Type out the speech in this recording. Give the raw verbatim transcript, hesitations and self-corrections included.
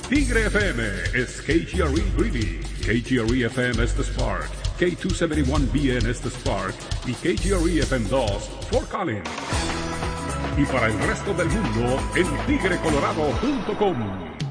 Tigre F M is K G R E Greeley, K G R E F M es The Spark, K doscientos setenta y uno B N es The Spark y K G R E F M dos Fort Collins. Y para el resto del mundo en tigre colorado punto com.